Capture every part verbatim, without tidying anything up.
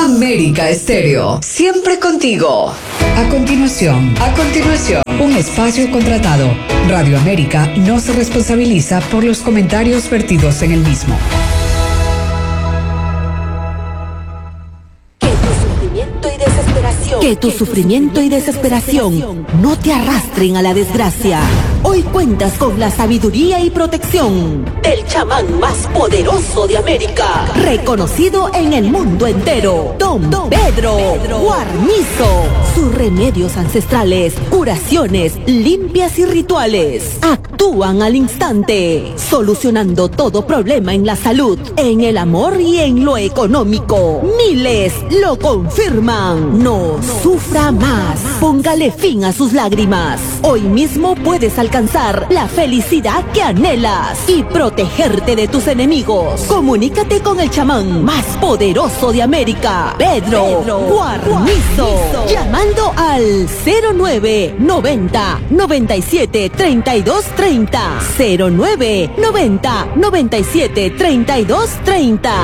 América Estéreo, siempre contigo. A continuación, a continuación, un espacio contratado. Radio América no se responsabiliza por los comentarios vertidos en el mismo. Que tu sufrimiento y desesperación no te arrastren a la desgracia. Hoy cuentas con la sabiduría y protección del chamán más poderoso de América, reconocido en el mundo entero, Don, Don Pedro, Pedro Guarnizo. Sus remedios ancestrales, curaciones, limpias y rituales actúan al instante, solucionando todo problema en la salud, en el amor y en lo económico. Miles lo confirman. No sufra más. Póngale fin a sus lágrimas. Hoy mismo puedes alcanzar la felicidad que anhelas y protegerte de tus enemigos. Comunícate con el chamán más poderoso de América, Pedro, Pedro Guarnizo, llamando al cero nueve noventa noventa y siete treinta y dos treinta, cero nueve noventa noventa y siete treinta y dos treinta.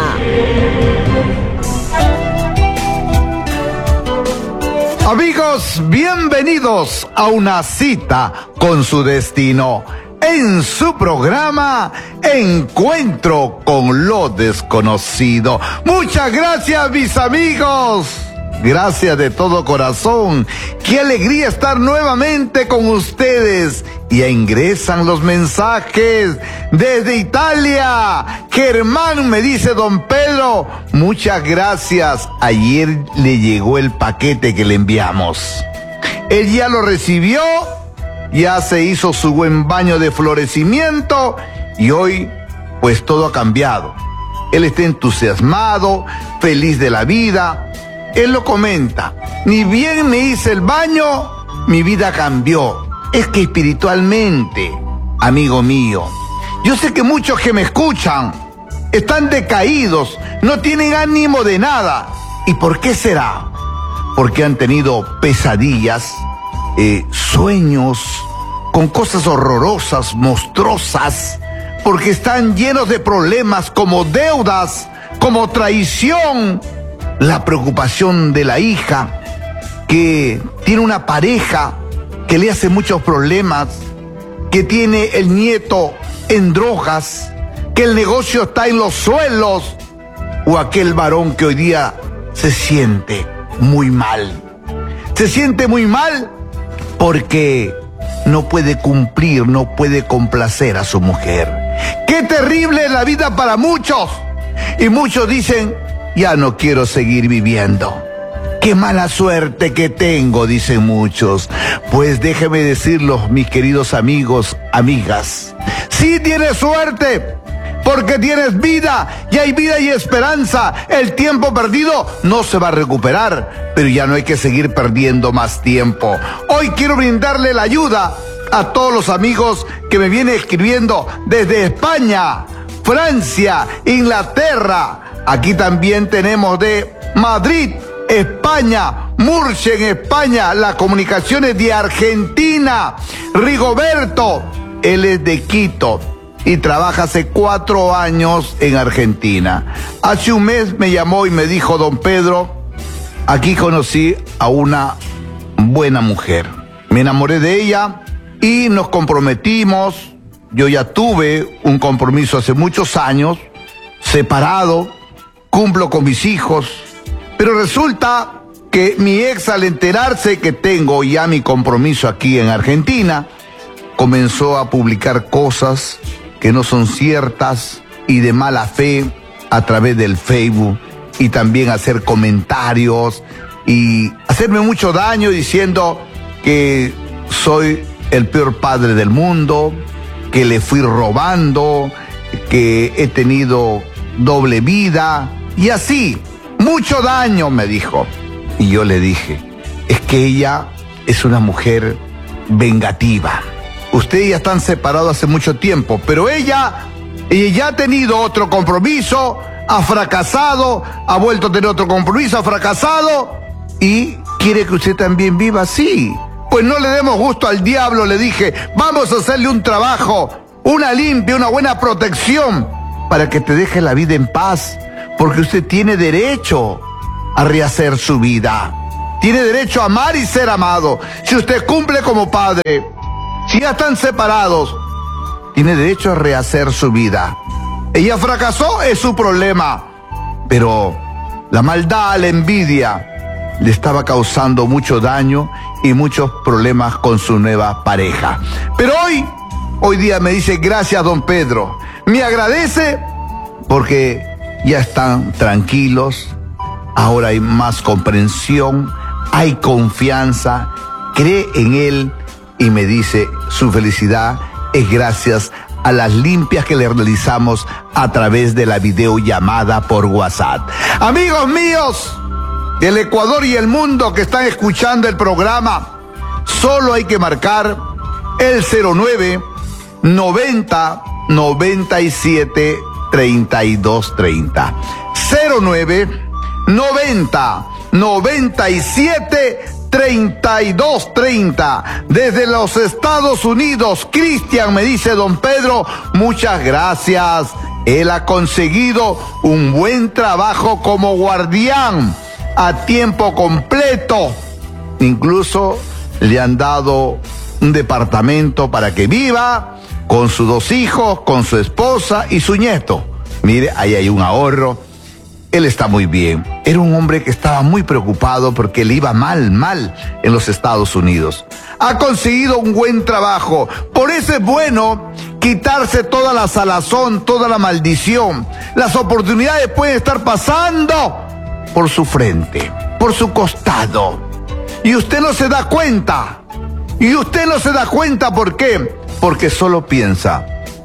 Amigos, bienvenidos a una cita con su destino en su programa Encuentro con lo Desconocido. Muchas gracias, mis amigos. Gracias de todo corazón. Qué alegría estar nuevamente con ustedes. Ya ingresan los mensajes desde Italia. Germán me dice: don Pedro, muchas gracias. Ayer le llegó el paquete que le enviamos. Él ya lo recibió, ya se hizo su buen baño de florecimiento y hoy pues todo ha cambiado. Él está entusiasmado, feliz de la vida. Él lo comenta: ni bien me hice el baño, mi vida cambió. Es que espiritualmente, amigo mío, yo sé que muchos que me escuchan están decaídos, no tienen ánimo de nada. ¿Y por qué será? Porque han tenido pesadillas, eh, sueños con cosas horrorosas, monstruosas, porque están llenos de problemas como deudas, como traición, la preocupación de la hija que tiene una pareja que le hace muchos problemas, que tiene el nieto en drogas, que el negocio está en los suelos, o aquel varón que hoy día se siente muy mal. Se siente muy mal porque no puede cumplir, no puede complacer a su mujer. ¡Qué terrible es la vida para muchos! Y muchos dicen: ya no quiero seguir viviendo. ¡Qué mala suerte que tengo!, dicen muchos. Pues déjeme decirlo, mis queridos amigos, amigas. Sí tienes suerte, porque tienes vida, y hay vida y esperanza. El tiempo perdido no se va a recuperar, pero ya no hay que seguir perdiendo más tiempo. Hoy quiero brindarle la ayuda a todos los amigos que me vienen escribiendo desde España, Francia, Inglaterra. Aquí también tenemos de Madrid, España, Murcia en España, las comunicaciones de Argentina. Rigoberto, él es de Quito y trabaja hace cuatro años en Argentina. Hace un mes me llamó y me dijo: don Pedro, aquí conocí a una buena mujer. Me enamoré de ella y nos comprometimos. Yo ya tuve un compromiso hace muchos años, separado, cumplo con mis hijos, pero resulta que mi ex, al enterarse que tengo ya mi compromiso aquí en Argentina, comenzó a publicar cosas que no son ciertas y de mala fe a través del Facebook, y también hacer comentarios y hacerme mucho daño diciendo que soy el peor padre del mundo, que le fui robando, que he tenido doble vida y así. Mucho daño, me dijo. Y yo le dije: es que ella es una mujer vengativa. Ustedes ya están separados hace mucho tiempo, pero ella, ella ya ha tenido otro compromiso, ha fracasado, ha vuelto a tener otro compromiso, ha fracasado, y quiere que usted también viva así. Pues no le demos gusto al diablo, le dije. Vamos a hacerle un trabajo, una limpia, una buena protección, para que te deje la vida en paz, porque usted tiene derecho a rehacer su vida. Tiene derecho a amar y ser amado. Si usted cumple como padre, si ya están separados, tiene derecho a rehacer su vida. Ella fracasó, es su problema. Pero la maldad, la envidia, le estaba causando mucho daño y muchos problemas con su nueva pareja. Pero hoy, hoy día me dice, gracias, don Pedro. Me agradece porque ya están tranquilos. Ahora hay más comprensión, hay confianza, cree en él y me dice, su felicidad es gracias a las limpias que le realizamos a través de la videollamada por WhatsApp. Amigos míos del Ecuador y el mundo que están escuchando el programa, solo hay que marcar el cero nueve noventa noventa y siete treinta y dos treinta. cero nueve noventa noventa y siete treinta y dos treinta. Desde los Estados Unidos, Cristian me dice, don Pedro, muchas gracias. Él ha conseguido un buen trabajo como guardián a tiempo completo. Incluso le han dado un departamento para que viva con sus dos hijos, con su esposa y su nieto. Mire, ahí hay un ahorro. Él está muy bien. Era un hombre que estaba muy preocupado porque le iba mal, mal en los Estados Unidos. Ha conseguido un buen trabajo. Por eso es bueno quitarse toda la salazón, toda la maldición. Las oportunidades pueden estar pasando por su frente, por su costado. Y usted no se da cuenta. Y usted no se da cuenta, ¿por qué? Porque solo piensa,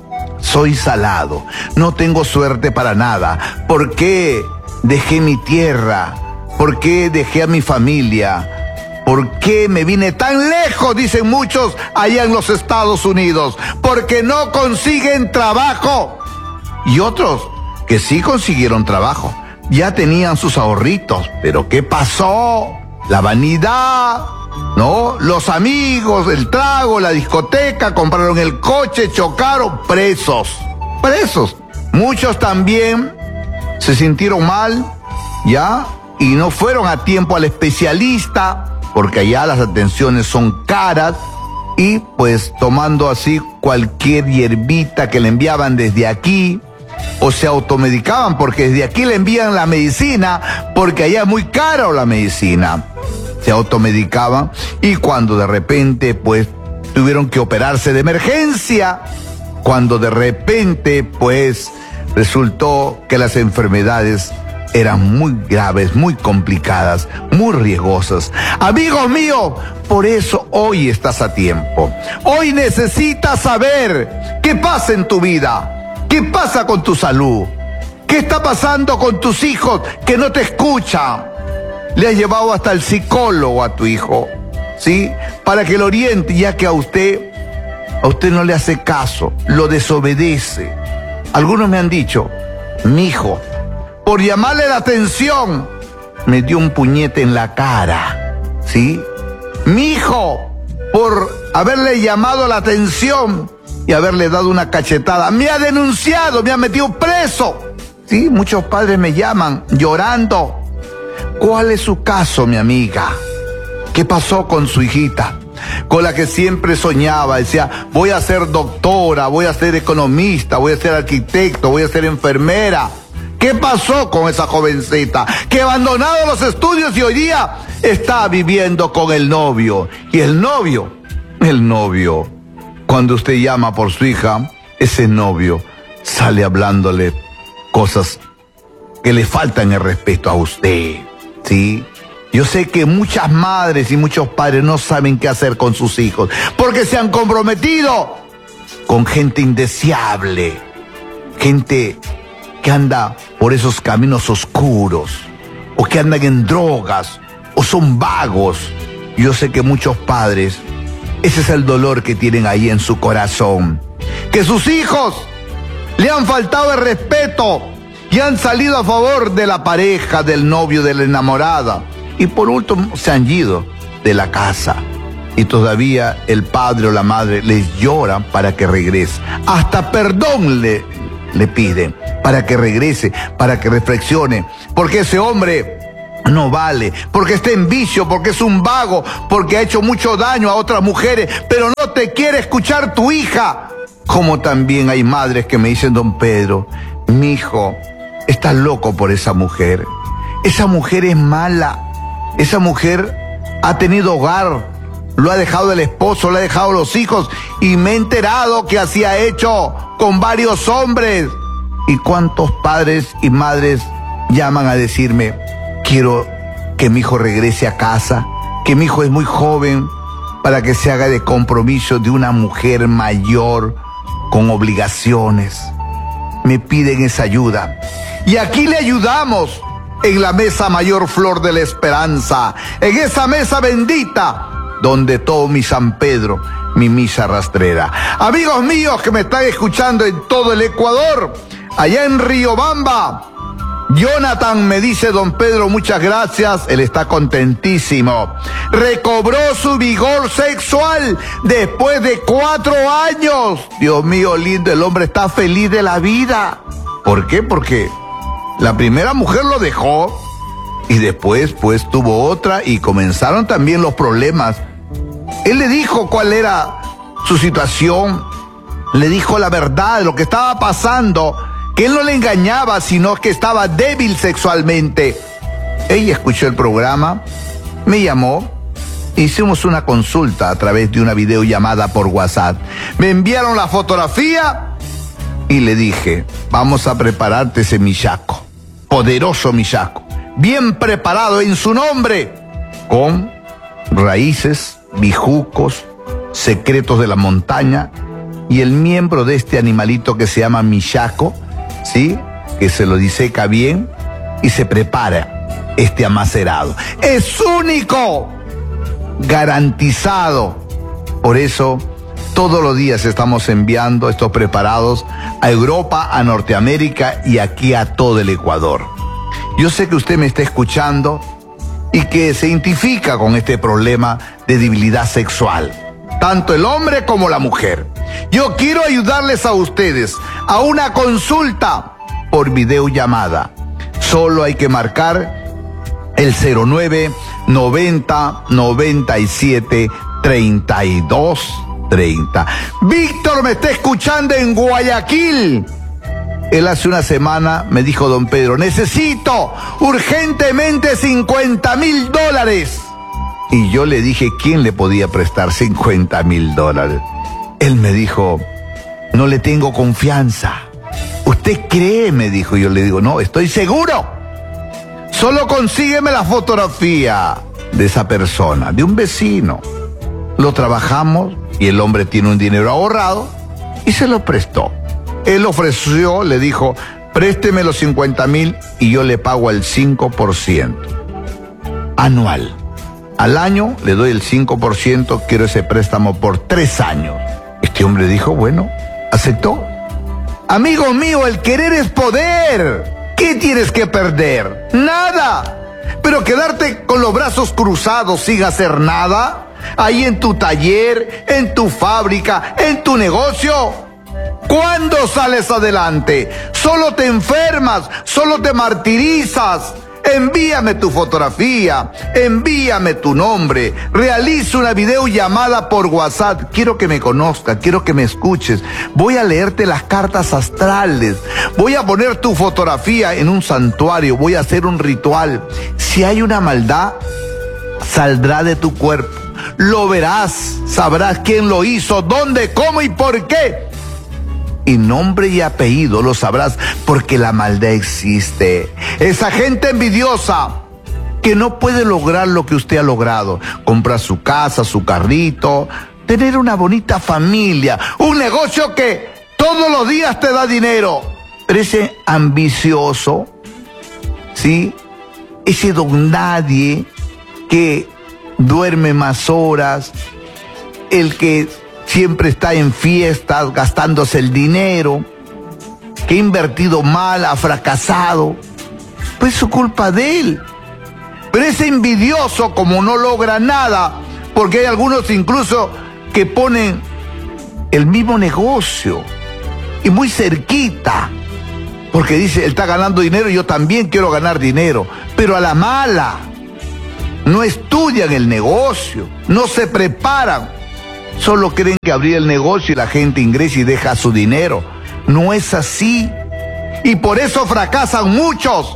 soy salado, no tengo suerte para nada. ¿Por qué dejé mi tierra? ¿Por qué dejé a mi familia? ¿Por qué me vine tan lejos? Dicen muchos allá en los Estados Unidos. Porque no consiguen trabajo. Y otros que sí consiguieron trabajo, ya tenían sus ahorritos. ¿Pero qué pasó? La vanidad, ¿no? Los amigos, el trago, la discoteca, compraron el coche, chocaron, presos, presos. Muchos también se sintieron mal, ¿ya? Y no fueron a tiempo al especialista, porque allá las atenciones son caras, y pues tomando así cualquier hierbita que le enviaban desde aquí, o se automedicaban, porque desde aquí le envían la medicina, porque allá es muy caro la medicina. Se automedicaban y cuando de repente pues tuvieron que operarse de emergencia, cuando de repente pues resultó que las enfermedades eran muy graves, muy complicadas, muy riesgosas. Amigos míos, por eso hoy estás a tiempo. Hoy necesitas saber qué pasa en tu vida, qué pasa con tu salud, qué está pasando con tus hijos que no te escuchan. Le has llevado hasta el psicólogo a tu hijo, ¿sí? Para que lo oriente, ya que a usted, a usted no le hace caso, lo desobedece. Algunos me han dicho, mi hijo, por llamarle la atención, me dio un puñete en la cara, ¿sí? Mi hijo, por haberle llamado la atención y haberle dado una cachetada, me ha denunciado, me ha metido preso, ¿sí? Muchos padres me llaman llorando. ¿Cuál es su caso, mi amiga? ¿Qué pasó con su hijita? Con la que siempre soñaba, decía, voy a ser doctora, voy a ser economista, voy a ser arquitecto, voy a ser enfermera. ¿Qué pasó con esa jovencita que abandonado los estudios y hoy día está viviendo con el novio? Y el novio, el novio, cuando usted llama por su hija, ese novio sale hablándole cosas que le faltan el respeto a usted, ¿sí? Yo sé que muchas madres y muchos padres no saben qué hacer con sus hijos porque se han comprometido con gente indeseable, gente que anda por esos caminos oscuros, o que andan en drogas, o son vagos. Yo sé que muchos padres, ese es el dolor que tienen ahí en su corazón, que sus hijos le han faltado el respeto y han salido a favor de la pareja, del novio, de la enamorada, y por último se han ido de la casa. Y todavía el padre o la madre les lloran para que regrese. Hasta perdón le, le piden para que regrese, para que reflexione. Porque ese hombre no vale, porque está en vicio, porque es un vago, porque ha hecho mucho daño a otras mujeres, pero no te quiere escuchar tu hija. Como también hay madres que me dicen, don Pedro, mi hijo, estás loco por esa mujer. Esa mujer es mala. Esa mujer ha tenido hogar, lo ha dejado el esposo, lo ha dejado los hijos, y me he enterado que así ha hecho con varios hombres. ¿Y cuántos padres y madres llaman a decirme, quiero que mi hijo regrese a casa, que mi hijo es muy joven para que se haga de compromiso de una mujer mayor con obligaciones? Me piden esa ayuda. Y aquí le ayudamos en la mesa mayor Flor de la Esperanza, en esa mesa bendita donde todo mi San Pedro, mi misa rastrera. Amigos míos que me están escuchando en todo el Ecuador, allá en Riobamba, Jonathan me dice, don Pedro, muchas gracias, él está contentísimo. Recobró su vigor sexual después de cuatro años. Dios mío lindo, el hombre está feliz de la vida. ¿Por qué? Porque la primera mujer lo dejó y después pues tuvo otra y comenzaron también los problemas. Él le dijo cuál era su situación, le dijo la verdad de lo que estaba pasando, que él no le engañaba, sino que estaba débil sexualmente. Ella escuchó el programa, me llamó, hicimos una consulta a través de una videollamada por WhatsApp. Me enviaron la fotografía y le dije, vamos a prepararte ese millaco, poderoso millaco, bien preparado en su nombre, con raíces, bijucos, secretos de la montaña y el miembro de este animalito que se llama millaco, ¿sí? Que se lo diseca bien y se prepara este amacerado. Es único, garantizado. Por eso todos los días estamos enviando estos preparados a Europa, a Norteamérica y aquí a todo el Ecuador. Yo sé que usted me está escuchando y que se identifica con este problema de debilidad sexual, tanto el hombre como la mujer. Yo quiero ayudarles a ustedes a una consulta por videollamada. Solo hay que marcar el cero nueve noventa noventa y siete treinta y dos treinta. Víctor me está escuchando en Guayaquil. Él hace una semana me dijo, don Pedro, necesito urgentemente cincuenta mil dólares. Y yo le dije, ¿quién le podía prestar cincuenta mil dólares? Él me dijo, no le tengo confianza. ¿Usted cree? Me dijo. Yo le digo, no, estoy seguro. Solo consígueme la fotografía de esa persona, de un vecino. Lo trabajamos y el hombre tiene un dinero ahorrado y se lo prestó. Él ofreció, le dijo, présteme los cincuenta mil y yo le pago el cinco por ciento anual. Al año le doy el cinco por ciento, quiero ese préstamo por tres años. Este hombre dijo, bueno, aceptó. Amigo mío, el querer es poder. ¿Qué tienes que perder? Nada. Pero quedarte con los brazos cruzados sin hacer nada, ahí en tu taller, en tu fábrica, en tu negocio, ¿cuándo sales adelante? Solo te enfermas, solo te martirizas. Envíame tu fotografía, envíame tu nombre, realiza una videollamada por WhatsApp. Quiero que me conozcas, quiero que me escuches. Voy a leerte las cartas astrales, voy a poner tu fotografía en un santuario, voy a hacer un ritual. Si hay una maldad, saldrá de tu cuerpo. Lo verás, sabrás quién lo hizo, dónde, cómo y por qué. Y nombre y apellido lo sabrás, porque la maldad existe. Esa gente envidiosa que no puede lograr lo que usted ha logrado. Comprar su casa, su carrito, tener una bonita familia, un negocio que todos los días te da dinero. Pero ese ambicioso, ¿sí? Ese don nadie que duerme más horas, el que siempre está en fiestas gastándose el dinero, que ha invertido mal, ha fracasado, pues es su culpa de él. Pero ese envidioso, como no logra nada, porque hay algunos incluso que ponen el mismo negocio y muy cerquita, porque dice, él está ganando dinero y yo también quiero ganar dinero, pero pero a la mala. No estudian el negocio, no se preparan. Solo creen que abrir el negocio y la gente ingresa y deja su dinero. No es así. Y por eso fracasan muchos.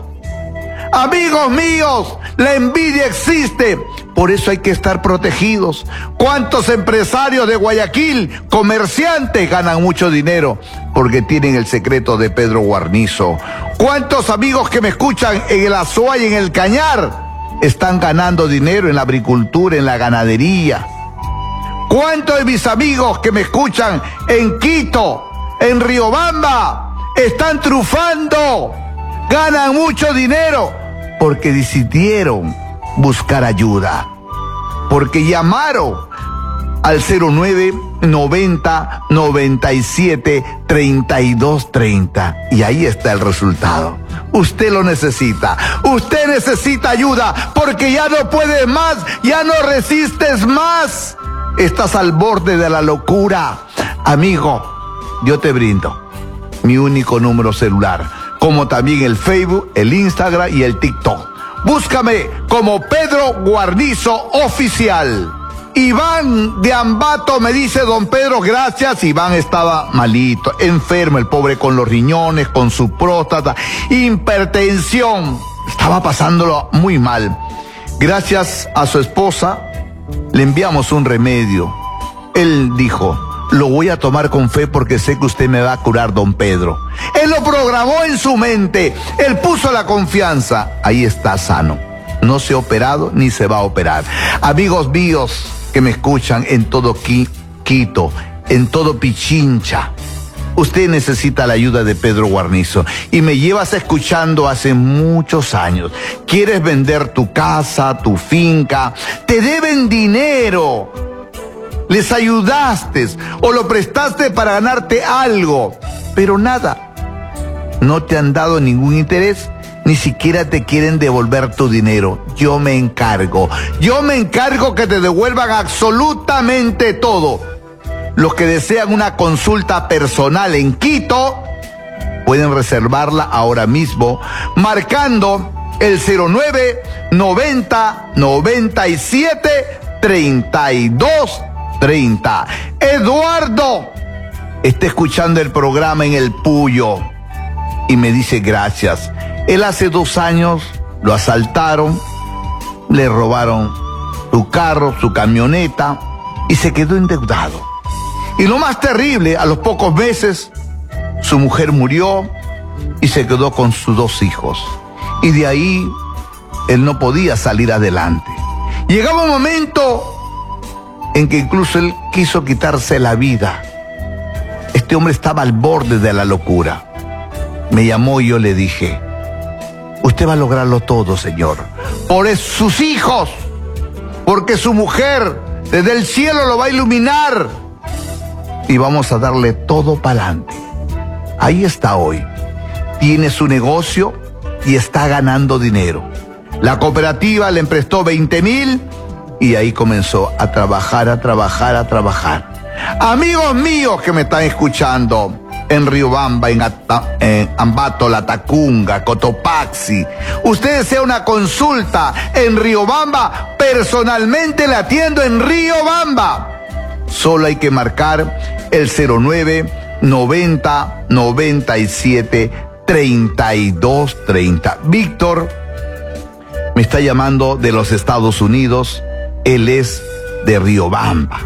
Amigos míos, la envidia existe. Por eso hay que estar protegidos. ¿Cuántos empresarios de Guayaquil, comerciantes, ganan mucho dinero? Porque tienen el secreto de Pedro Guarnizo. ¿Cuántos amigos que me escuchan en el Azuay y en el Cañar están ganando dinero en la agricultura, en la ganadería? ¿Cuántos de mis amigos que me escuchan en Quito, en Riobamba, están trufando? Ganan mucho dinero porque decidieron buscar ayuda, porque llamaron al cero nueve noventa noventa y siete treinta y dos treinta y ahí está el resultado. Usted lo necesita, usted necesita ayuda porque ya no puedes más, ya no resistes más, estás al borde de la locura. Amigo, yo te brindo mi único número celular, como también el Facebook, el Instagram y el TikTok. Búscame como Pedro Guarnizo Oficial. Iván de Ambato me dice: don Pedro, gracias. Iván estaba malito, enfermo, el pobre, con los riñones, con su próstata, hipertensión. Estaba pasándolo muy mal. Gracias a su esposa le enviamos un remedio. Él dijo: lo voy a tomar con fe porque sé que usted me va a curar, don Pedro. Él lo programó en su mente. Él puso la confianza. Ahí está sano. No se ha operado ni se va a operar. Amigos míos que me escuchan en todo Quito, en todo Pichincha, usted necesita la ayuda de Pedro Guarnizo. Y me llevas escuchando hace muchos años. Quieres vender tu casa, tu finca. Te deben dinero. Les ayudaste o lo prestaste para ganarte algo, pero nada, no te han dado ningún interés, ni siquiera te quieren devolver tu dinero. Yo me encargo, yo me encargo que te devuelvan absolutamente todo. Los que desean una consulta personal en Quito, pueden reservarla ahora mismo, marcando el cero nueve noventa noventa y siete treinta y dos treinta. Eduardo está escuchando el programa en El Puyo y me dice gracias. Él hace dos años lo asaltaron, le robaron su carro, su camioneta y se quedó endeudado. Y lo más terrible, a los pocos meses su mujer murió y se quedó con sus dos hijos. Y de ahí él no podía salir adelante. Llegaba un momento en que incluso él quiso quitarse la vida. Este hombre estaba al borde de la locura. Me llamó y yo le dije: usted va a lograrlo todo, señor, por sus hijos, porque su mujer desde el cielo lo va a iluminar y vamos a darle todo para adelante. Ahí está hoy, tiene su negocio y está ganando dinero. La cooperativa le prestó veinte mil y ahí comenzó a trabajar, a trabajar, a trabajar. Amigos míos que me están escuchando en Riobamba, en, Ata, en Ambato, La Tacunga, Cotopaxi, usted desea una consulta en Riobamba, personalmente le atiendo en Riobamba. Solo hay que marcar el cero nueve noventa noventa y siete treinta y dos treinta. Víctor me está llamando de los Estados Unidos. Él es de Riobamba.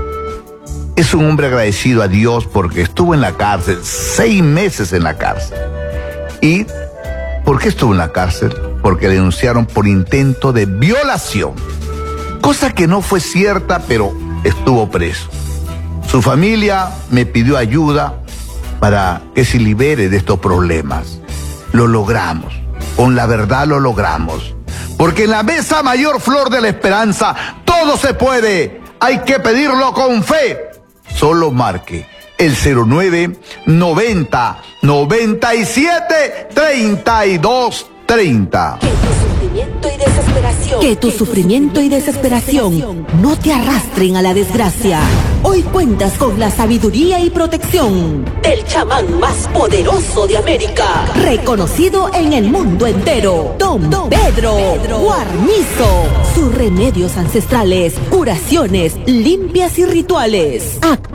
Es un hombre agradecido a Dios porque estuvo en la cárcel, seis meses en la cárcel. ¿Y por qué estuvo en la cárcel? Porque le denunciaron por intento de violación. Cosa que no fue cierta, pero estuvo preso. Su familia me pidió ayuda para que se libere de estos problemas. Lo logramos. Con la verdad lo logramos. Porque en la mesa mayor, Flor de la Esperanza, todo se puede. Hay que pedirlo con fe. Solo marque el cero nueve noventa noventa y siete treinta y dos treinta. Que tu sentimiento y desesperación. Que tu sufrimiento y desesperación no te arrastren a la desgracia. Hoy cuentas con la sabiduría y protección del chamán más poderoso de América, reconocido en el mundo entero, Don, Don Pedro, Pedro Guarnizo. Sus remedios ancestrales, curaciones, limpias y rituales.